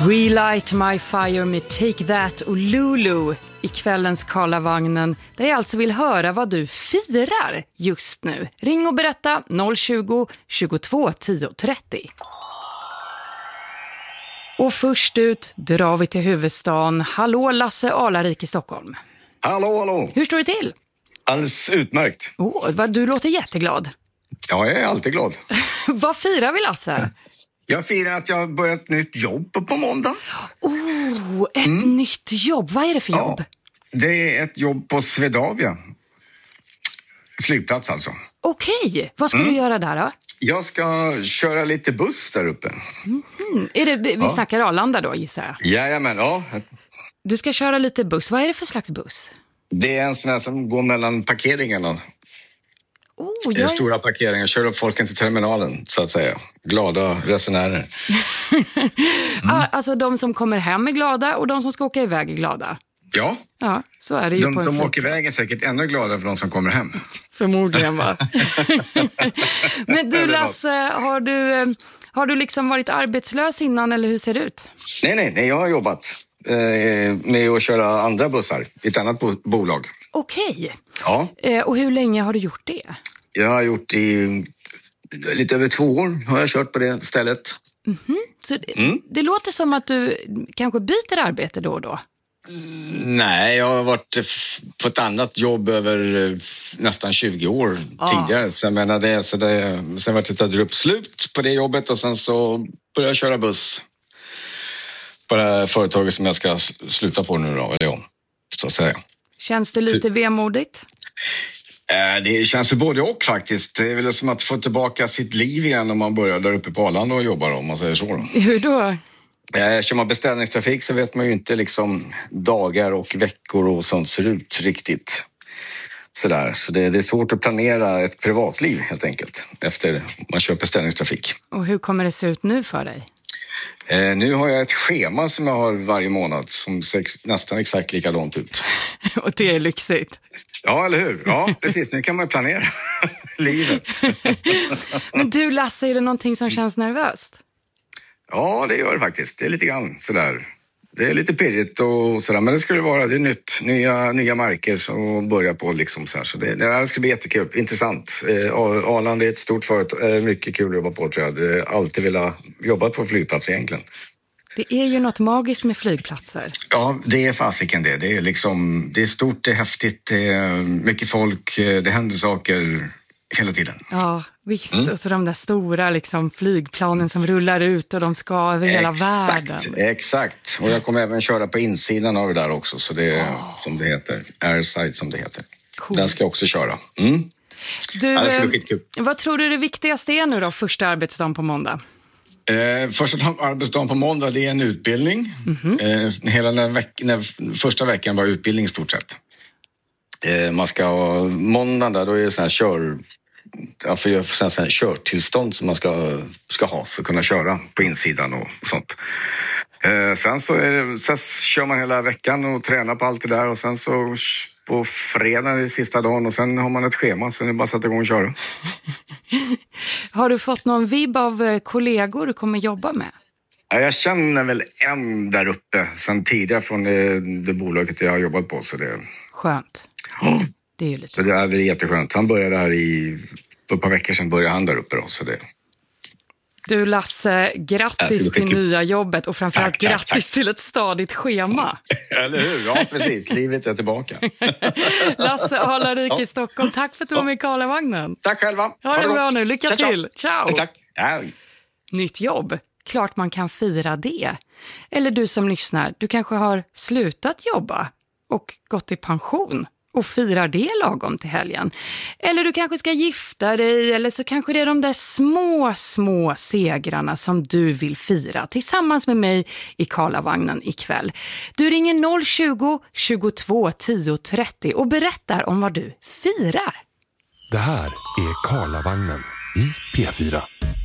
Relight My Fire med Take That och Lulu i kvällens Karlavagnen, där jag alltså vill höra vad du firar just nu. Ring och berätta 020 22 10 30. Och först ut drar vi till huvudstaden. Hallå Lasse Alarik i Stockholm. Hallå. Hur står det till? Alldeles utmärkt. Du låter jätteglad. Ja, jag är alltid glad. Vad firar vi, Lasse? Jag firar att jag har börjat ett nytt jobb på måndag. Ett nytt jobb. Vad är det för jobb? Ja, det är ett jobb på Swedavia. Flygplats alltså. Okej, vad ska du göra där då? Jag ska köra lite buss där uppe. Är det, vi snackar Arlanda då, gissar jag? Jajamän, ja. Du ska köra lite buss. Vad är det för slags buss? Det är en sån här som går mellan parkeringarna. Stora parkeringar, kör upp folken till terminalen, så att säga. Glada resenärer. Alltså de som kommer hem är glada och de som ska åka iväg är glada. Ja, så är det ju. De som åker iväg är säkert ännu gladare för de som kommer hem. Förmodligen, va? Men du Lasse, har du liksom varit arbetslös innan, eller hur ser det ut? Nej, jag har jobbat med att köra andra bussar i ett annat bolag. Okej. Ja. Och hur länge har du gjort det? Jag har gjort i lite över 2 år har jag kört på det stället. Så det låter som att du kanske byter arbete då och då? Nej, jag har varit på ett annat jobb över nästan 20 år tidigare. Så jag menar sen var det ett uppslut på det jobbet och sen så började jag köra buss på det här företaget som jag ska sluta på nu då, eller så att säga. Känns det lite vemodigt? Det känns både och faktiskt. Det är väl som att få tillbaka sitt liv igen om man börjar där uppe på Arlanda och jobbar, om man säger så då. Hur då? Kör man beställningstrafik så vet man ju inte liksom dagar och veckor och sånt ser ut riktigt sådär. Så det är svårt att planera ett privatliv helt enkelt efter man kör beställningstrafik. Och hur kommer det se ut nu för dig? Nu har jag ett schema som jag har varje månad som ser nästan exakt likadant ut. Och det är lyxigt. Ja, eller hur? Ja, precis. Nu kan man planera livet. Men du Lasse, är det någonting som känns nervöst? Ja, det gör det faktiskt. Det är lite grann sådär. Det är lite pirrigt och sådär, men det ska det vara. Det är nytt. Nya marker som börjar på liksom så här. Så det ska bli jättekul. Intressant. Arlanda är ett stort företag. Mycket kul att jobba på, tror jag. Jag har alltid velat jobba på flygplats egentligen. Det är ju något magiskt med flygplatser. Ja, det är fasiken det. Det är liksom, det är stort, det är häftigt, det är mycket folk, det händer saker hela tiden. Ja, visst. Och så de där stora liksom, flygplanen som rullar ut och de ska över hela världen. Exakt. Och jag kommer även köra på insidan av det där också. Så det är som det heter. Airside som det heter. Cool. Den ska jag också köra. Du, vad tror du det viktigaste är nu då, första arbetsdagen på måndag? Första arbetsdagen på måndag, det är en utbildning. Hela första veckan var utbildning i stort sett. Man ska måndag där, då är det sån här körtillstånd som man ska ha för att kunna köra på insidan och sånt. Sen kör man hela veckan och tränar på allt det där och sen så på fredag är sista dagen och sen har man ett schema, sen är det bara att sätta igång och köra. Har du fått någon vibb av kollegor du kommer jobba med? Ja, jag känner väl en där uppe sen tidigare från det bolaget jag har jobbat på. Så det... Skönt. Ja. Det är ju lite... Så det är jätteskönt. Han började här för ett par veckor sedan började han där uppe då, så det... Du Lasse, grattis till nya jobbet och framförallt grattis till ett stadigt schema. Eller hur? Ja, precis. Livet är tillbaka. Lasse Alarik i Stockholm, tack för att du var med i Karlavagnen. Tack själva. Ha det bra nu, lycka till. Ciao. Tack. Ja. Nytt jobb, klart man kan fira det. Eller du som lyssnar, du kanske har slutat jobba och gått i pension och firar det lagom till helgen. Eller du kanske ska gifta dig, eller så kanske det är de där små segrarna som du vill fira tillsammans med mig i Karlavagnen ikväll. Du ringer 020 22 10 30 och berättar om vad du firar. Det här är Karlavagnen i P4.